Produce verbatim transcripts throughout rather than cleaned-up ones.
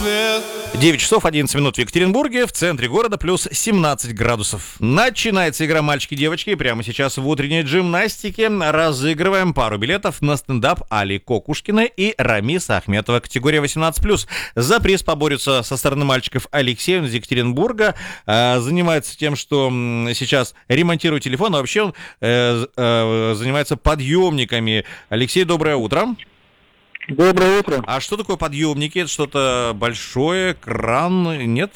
свет. девять часов одиннадцать минут в Екатеринбурге, в центре города плюс семнадцать градусов. Начинается игра «Мальчики-девочки». Прямо сейчас в утренней джимнастике разыгрываем пару билетов на стендап Али Кокушкиной и Рамиса Ахметова. Категория восемнадцать плюс. За приз поборются со стороны мальчиков Алексей, он из Екатеринбурга. Э, занимается тем, что м, сейчас ремонтирует телефон, а вообще он э, э, занимается подъемниками. Алексей, доброе утро. Доброе утро. А что такое подъемники? Это что-то большое, кран, нет?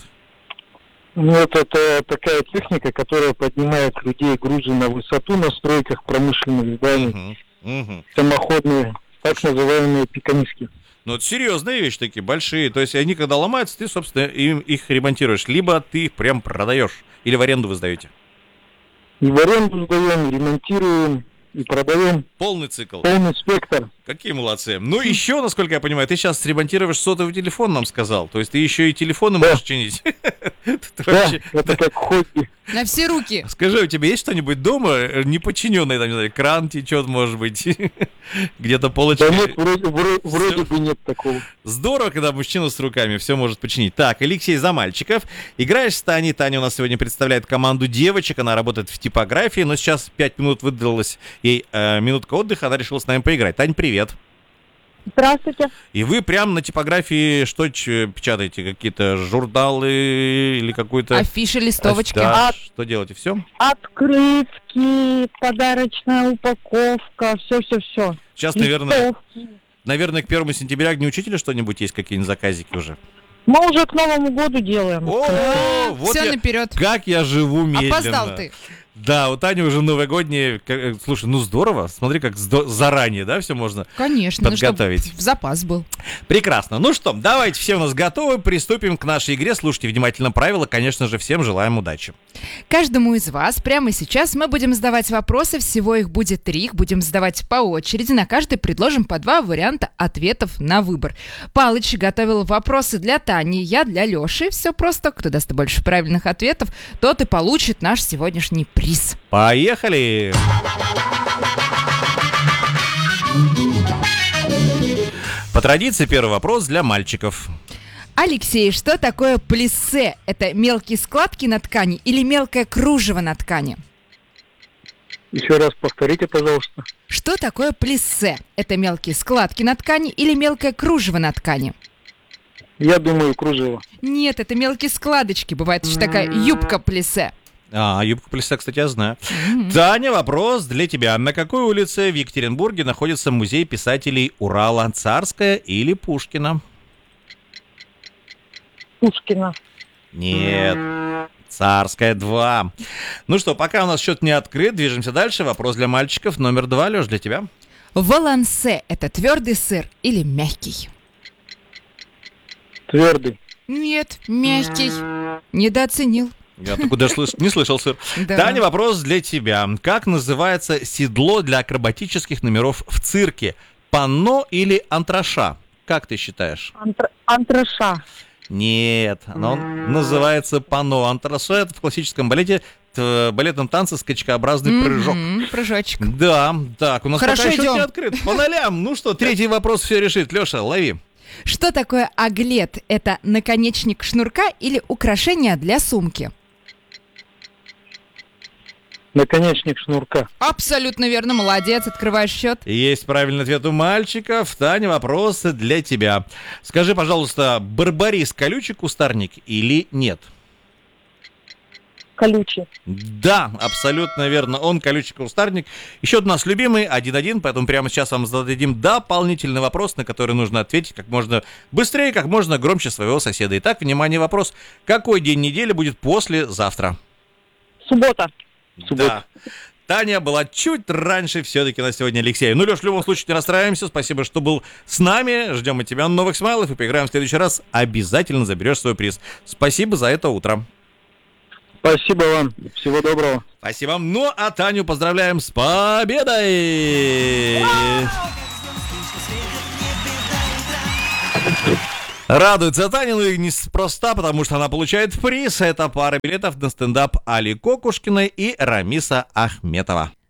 Нет, это такая техника, которая поднимает людей грузы на высоту на стройках промышленных зданий. Угу, угу. Самоходные, так называемые пиканистки. Ну, это серьезные вещи такие, большие. То есть они, когда ломаются, ты, собственно, им, их ремонтируешь. Либо ты их прям продаешь, или в аренду вы сдаете. И в аренду сдаем, ремонтируем, и продаем. Полный цикл. Полный спектр. Какие молодцы. Ну, еще, насколько я понимаю, ты сейчас ремонтируешь сотовый телефон, нам сказал. То есть ты еще и телефоны Да. можешь чинить. Да, это как хобби. На все руки. Скажи, у тебя есть что-нибудь дома, неподчиненное, там, не знаю, кран течет, может быть, где-то полочка? Да нет, вроде, вроде, вроде бы нет такого. Здорово, когда мужчина с руками все может починить. Так, Алексей за мальчиков. Играешь с Таней. Таня у нас сегодня представляет команду девочек. Она работает в типографии, но сейчас пять минут выдалась ей э, минутка отдыха. Она решила с нами поиграть. Тань, привет. Здравствуйте. И вы прям на типографии что ч- печатаете? Какие-то журналы или какой-то... Афиши, листовочки. Да, А- что делаете? Все? Открытки, подарочная упаковка, все-все-все. Сейчас, наверное, наверное, к первому сентября к Дню Учителя что-нибудь есть, какие-нибудь заказики уже? Мы уже к Новому году делаем. О, вот Все я- наперед. как я живу медленно. Опоздал ты. Да, у Тани уже новогодние. как- Слушай, ну здорово. Смотри, как здо- заранее, да, все можно Конечно, ну, чтоб подготовить. в запас был. Прекрасно. Ну что, давайте, все у нас готовы. Приступим к нашей игре. Слушайте внимательно правила. Конечно же, всем желаем удачи. Каждому из вас прямо сейчас мы будем задавать вопросы. Всего их будет три. Их будем задавать по очереди. На каждый предложим по два варианта ответов на выбор. Палыч готовил вопросы для Тани, я для Леши. Все просто. Кто даст больше правильных ответов, тот и получит наш сегодняшний приз. Поехали! По традиции, первый вопрос для мальчиков. Алексей, что такое плиссе? Это мелкие складки на ткани или мелкое кружево на ткани? Еще раз повторите, пожалуйста. Что такое плиссе? Это мелкие складки на ткани или мелкое кружево на ткани? Я думаю, кружево. Нет, это мелкие складочки. Бывает еще такая юбка плиссе. А, юбку плеса, кстати, я знаю. Таня, вопрос для тебя. На какой улице в Екатеринбурге находится музей писателей Урала? Царская или Пушкина? Пушкина. Нет. Царская, два. Ну что, пока у нас счет не открыт, движемся дальше. Вопрос для мальчиков номер два. Леш, для тебя. Валансе – это твердый сыр или мягкий? Твердый. Нет, мягкий. Недооценил. Я только даже слыш- не слышал, сыр. Да. Таня, вопрос для тебя. Как называется седло для акробатических номеров в цирке? Панно или антраша? Как ты считаешь? Антр- Антраша. Нет, оно называется панно. Антраша — это в классическом балете, в балетном танце скачкообразный прыжок. Мгм, прыжочек. Да, так, у нас Хорошо, пока счет идем. не открыт. По нолям. Ну что, третий вопрос все решит. Леша, лови. Что такое аглет? Это наконечник шнурка или украшение для сумки? Наконечник шнурка. Абсолютно верно, молодец, открываешь счет. Есть правильный ответ у мальчиков. Таня, вопрос для тебя. Скажи, пожалуйста, барбарис колючий кустарник или нет? Колючий. Да, абсолютно верно. Он колючий кустарник. Еще у нас любимый, один-один, поэтому прямо сейчас вам зададим дополнительный вопрос, на который нужно ответить как можно быстрее, как можно громче своего соседа. Итак, внимание, вопрос. Какой день недели будет послезавтра? Суббота. Да. Таня была чуть раньше все-таки на сегодня, Алексей. Ну, Леш, в любом случае не расстраиваемся. Спасибо, что был с нами. Ждем от тебя новых смайлов и поиграем в следующий раз. Обязательно заберешь свой приз. Спасибо за это утро. Спасибо вам. Всего доброго. Спасибо. Ну, а Таню поздравляем с победой! Радуется Таня, ну и неспроста, потому что она получает приз. Это пара билетов на стендап Али Кокушкиной и Рамиса Ахметова.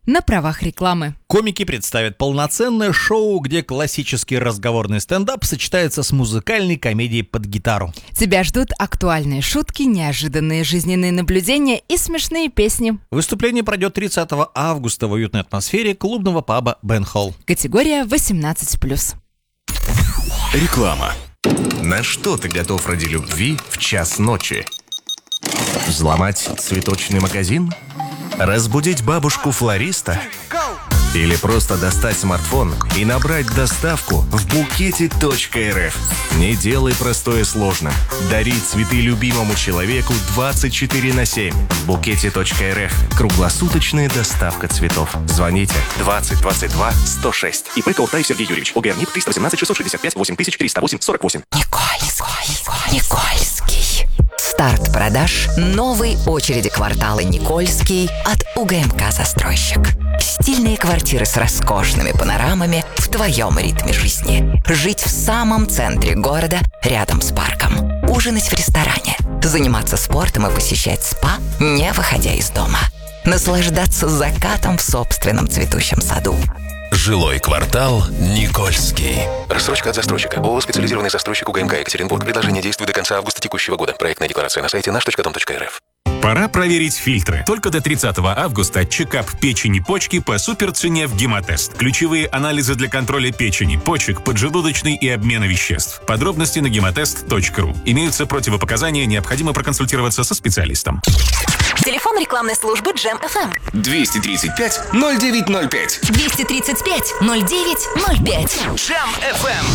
на правах рекламы. Комики представят полноценное шоу, где классический разговорный стендап сочетается с музыкальной комедией под гитару. Тебя ждут актуальные шутки, неожиданные жизненные наблюдения и смешные песни. Выступление пройдет тридцатого августа в уютной атмосфере клубного паба Бен Холл. Категория восемнадцать плюс. Реклама. На что ты готов ради любви в час ночи? Взломать цветочный магазин? Разбудить бабушку-флориста? Или просто достать смартфон и набрать доставку в букете точка эр эф? Не делай простое сложным. Дари цветы любимому человеку двадцать четыре на семь. В букете точка эр эф. Круглосуточная доставка цветов. Звоните двадцать двадцать два сто шесть. ИП Колтай Сергей Юрьевич. ОГРНИП триста восемнадцать шестьсот шестьдесят пять восемь тысяч триста восемь сорок восемь. Никольский. Никольский. Старт продаж новой очереди квартала Никольский от УГМК «Застройщик». Стильные квартиры с роскошными панорамами в твоем ритме жизни. Жить в самом центре города, рядом с парком. Ужинать в ресторане. Заниматься спортом и посещать спа, не выходя из дома. Наслаждаться закатом в собственном цветущем саду. Жилой квартал Никольский. Рассрочка от застройщика. ООО «Специализированный застройщик УГМК Екатеринбург». Предложение действует до конца августа текущего года. Проектная декларация на сайте наш точка дом точка эр эф. Пора проверить фильтры. Только до тридцатого августа чекап печени, почки по суперцене в Гемотест. Ключевые анализы для контроля печени, почек, поджелудочной и обмена веществ. Подробности на гемотест точка ру. Имеются противопоказания, необходимо проконсультироваться со специалистом. Телефон рекламной службы Джем эф эм. двести тридцать пять ноль девять ноль пять. двести тридцать пять ноль девять ноль пять. Джем эф эм.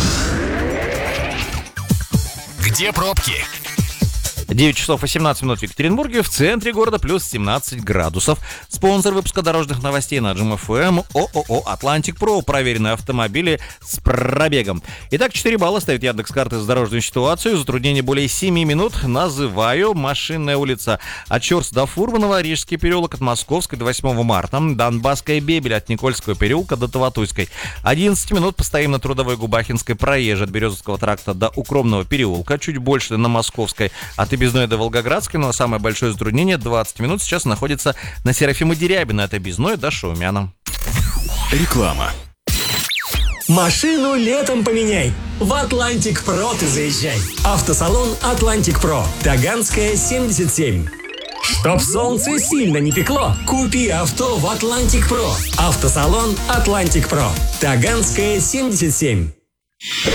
Где пробки? девять часов восемнадцать минут в Екатеринбурге, в центре города плюс семнадцать градусов. Спонсор выпуска дорожных новостей на Джем эф эм ООО «Атлантик Про». Проверенные автомобили с пробегом. Итак, четыре балла ставит Яндекс.Карты за дорожную ситуацию. Затруднение более семи минут. Называю: Машинная улица от Щорса до Фурманова, Рижский переулок от Московской до восьмого марта, Донбасская Бебель от Никольского переулка до Таватуйской. одиннадцать минут постоим на Трудовой Губахинской проезжей от Березовского тракта до Укромного переулка. Чуть больше на Московской от Объездной до Волгоградской, но самое большое затруднение двадцать минут сейчас находится на Серафима Дерябина от Объездной до Шаумяна. Реклама. Машину летом поменяй. В Атлантик Про ты заезжай. Автосалон Атлантик Про. Таганская, семьдесят семь. Чтоб солнце сильно не пекло, купи авто в Атлантик Про. Автосалон Атлантик Про. Таганская, семьдесят семь.